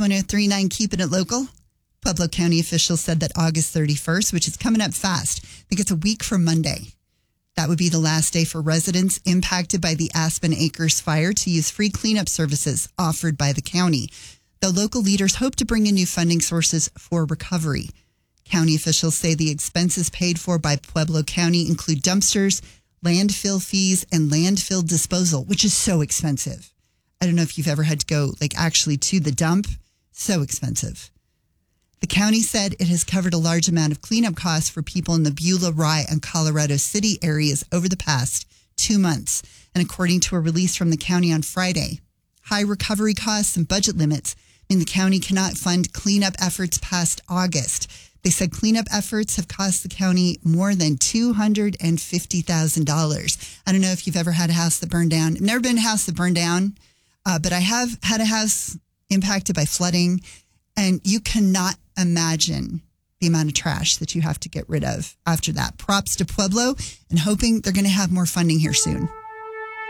1039, keeping it local. Pueblo County officials said that August 31st, which is coming up fast, I think it's a week from Monday, that would be the last day for residents impacted by the Aspen Acres fire to use free cleanup services offered by the county. The local leaders hope to bring in new funding sources for recovery. County officials say the expenses paid for by Pueblo County include dumpsters, landfill fees, and landfill disposal, which is so expensive. I don't know if you've ever had to go actually to the dump. So expensive. The county said it has covered a large amount of cleanup costs for people in the Beulah, Rye, and Colorado City areas over the past 2 months. And according to a release from the county on Friday, high recovery costs and budget limits mean the county cannot fund cleanup efforts past August. They said cleanup efforts have cost the county more than $250,000. I don't know if you've ever had a house that burned down. I've never been in a house that burned down, but I have had a house impacted by flooding, and you cannot imagine the amount of trash that you have to get rid of after that. Props to Pueblo, and hoping they're going to have more funding here soon.